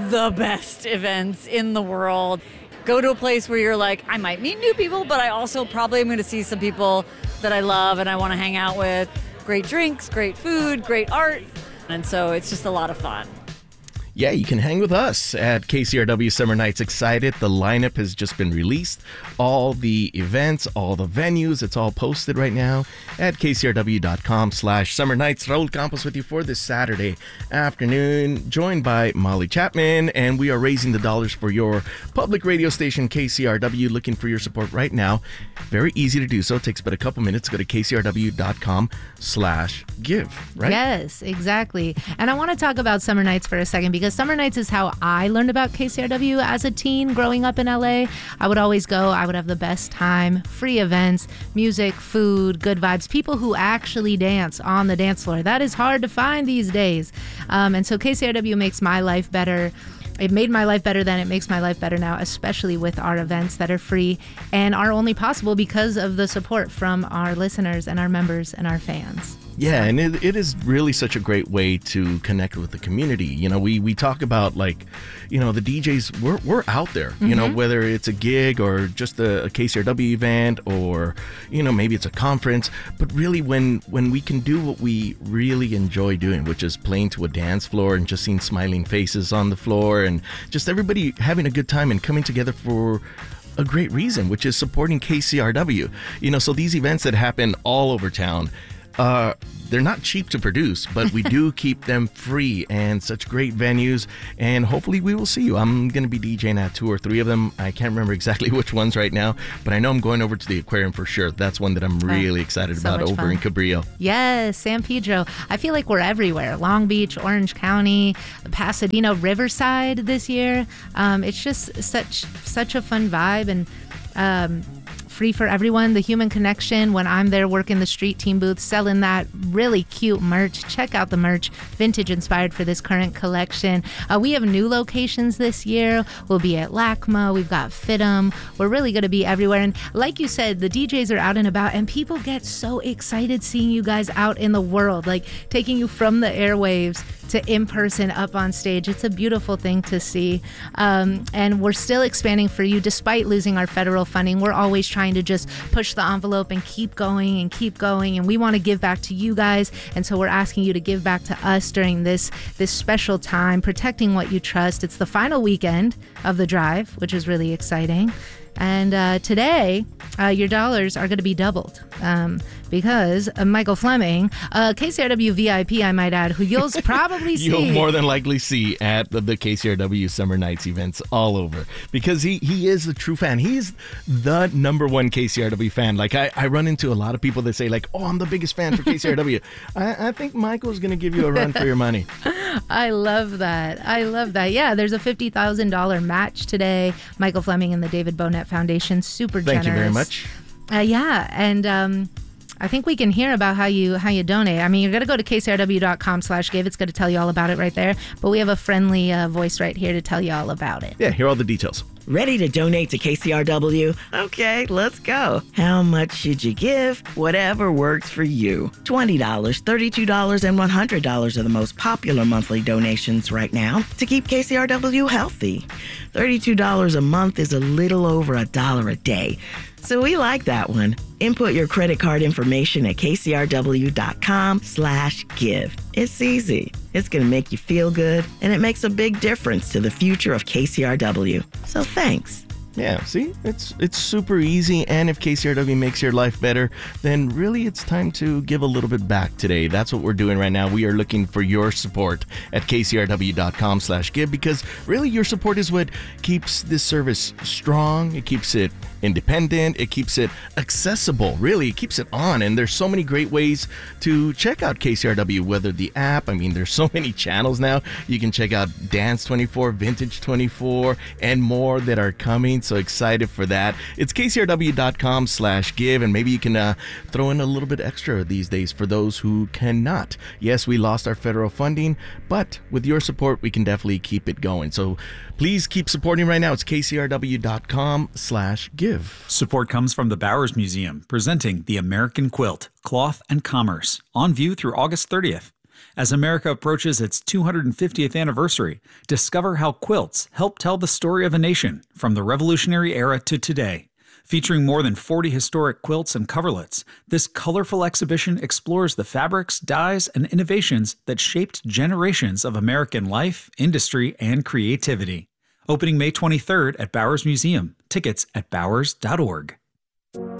the best events in the world. Go to a place where you're like, I might meet new people, but I also probably am going to see some people that I love and I want to hang out with. Great drinks, great food, great art. And so it's just a lot of fun. Yeah, you can hang with us at KCRW Summer Nights. Excited. The lineup has just been released. All the events, all the venues, it's all posted right now at kcrw.com/summer nights. Raul Campos with you for this Saturday afternoon, joined by Molly Chapman, and we are raising the dollars for your public radio station, KCRW. Looking for your support right now. Very easy to do so. It takes but a couple minutes. Go to kcrw.com/give, right? Yes, exactly. And I want to talk about Summer Nights for a second, because Summer Nights is how I learned about KCRW as a teen growing up in LA. I would always go. I would have the best time. Free events, music, food, good vibes, people who actually dance on the dance floor. That is hard to find these days. And so KCRW makes my life better. It made my life better then. It makes my life better now, especially with our events that are free and are only possible because of the support from our listeners and our members and our fans. Yeah, and it is really such a great way to connect with the community. You know, we talk about, like, you know, the DJs, we're out there, you know, whether it's a gig or just a KCRW event or, you know, maybe it's a conference. But really when we can do what we really enjoy doing, which is playing to a dance floor and just seeing smiling faces on the floor and just everybody having a good time and coming together for a great reason, which is supporting KCRW. You know, so these events that happen all over town, they're not cheap to produce, but we do keep them free and such great venues. And hopefully we will see you. I'm going to be DJing at 2 or 3 of them. I can't remember exactly which ones right now, but I know I'm going over to the aquarium for sure. That's one that I'm really excited about over fun. In Cabrillo. Yes, San Pedro. I feel like we're everywhere. Long Beach, Orange County, Pasadena, Riverside this year. It's just such a fun vibe and free for everyone. The human connection when I'm there working the street team booth, selling that really cute merch. Check out the merch, vintage inspired for this current collection. We have new locations this year. We'll be at LACMA. We've got FITM. We're really going to be everywhere. And like you said, the DJs are out and about, and people get so excited seeing you guys out in the world, like taking you from the airwaves to in person up on stage. It's a beautiful thing to see. And we're still expanding for you despite losing our federal funding. We're always trying to just push the envelope and keep going and keep going. And we want to give back to you guys. And so we're asking you to give back to us during this special time, protecting what you trust. It's the final weekend of the drive, which is really exciting. And today, your dollars are going to be doubled because Michael Fleming, KCRW VIP, I might add, who you'll probably see. You'll more than likely see at the KCRW Summer Nights events all over, because he is the true fan. He is the number one KCRW fan. Like, I run into a lot of people that say, like, oh, I'm the biggest fan for KCRW. I think Michael's going to give you a run for your money. I love that. Yeah, there's a $50,000 match today. Michael Fleming and the David Bonnet Foundation, super generous. Thank you very much. Yeah, and I think we can hear about how you donate. I mean, you're going to go to kcrw.com/give. It's going to tell you all about it right there. But we have a friendly voice right here to tell you all about it. Yeah, here are all the details. Ready to donate to KCRW? Okay, let's go. How much should you give? Whatever works for you. $20, $32, and $100 are the most popular monthly donations right now to keep KCRW healthy. $32 a month is a little over $1 a day. So we like that one. Input your credit card information at kcrw.com/give. It's easy. It's going to make you feel good, and it makes a big difference to the future of KCRW. So thanks. Yeah, see, it's super easy, and if KCRW makes your life better, then really it's time to give a little bit back today. That's what we're doing right now. We are looking for your support at kcrw.com/give, because really your support is what keeps this service strong. It keeps it independent. It keeps it accessible. Really, it keeps it on. And there's so many great ways to check out KCRW, whether the app, I mean, there's so many channels now. You can check out Dance 24, Vintage 24, and more that are coming. So excited for that. It's kcrw.com/give, and maybe you can throw in a little bit extra these days for those who cannot. Yes, we lost our federal funding, but with your support, we can definitely keep it going. So please keep supporting right now. It's kcrw.com/give. Support comes from the Bowers Museum, presenting The American Quilt, Cloth and Commerce, on view through August 30th. As America approaches its 250th anniversary, discover how quilts help tell the story of a nation from the Revolutionary era to today. Featuring more than 40 historic quilts and coverlets, this colorful exhibition explores the fabrics, dyes, and innovations that shaped generations of American life, industry, and creativity. Opening May 23rd at Bowers Museum. Tickets at bowers.org.